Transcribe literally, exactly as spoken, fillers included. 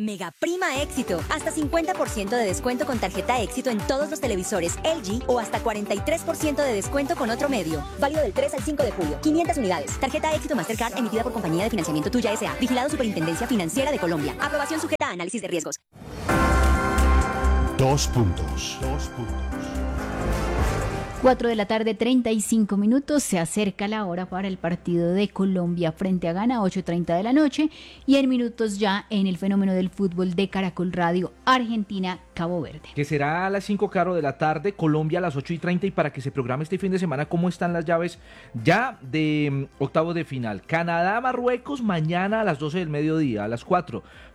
Mega Prima Éxito. Hasta cincuenta por ciento de descuento con tarjeta Éxito en todos los televisores L G o hasta cuarenta y tres por ciento de descuento con otro medio. Válido del tres al cinco de julio. quinientas unidades. Tarjeta Éxito Mastercard emitida por Compañía de Financiamiento Tuya S A. Vigilado Superintendencia Financiera de Colombia. Aprobación sujeta a análisis de riesgos. Dos puntos. Dos puntos. cuatro de la tarde, treinta y cinco minutos. Se acerca la hora para el partido de Colombia frente a Ghana, ocho y treinta de la noche. Y en minutos ya en el fenómeno del fútbol de Caracol Radio, Argentina, Cabo Verde. Que será a las cinco, Caro, de la tarde, Colombia a las ocho y treinta. Y para que se programe este fin de semana, ¿cómo están las llaves ya de um, octavos de final? Canadá, Marruecos, mañana a las doce del mediodía, a las cuatro.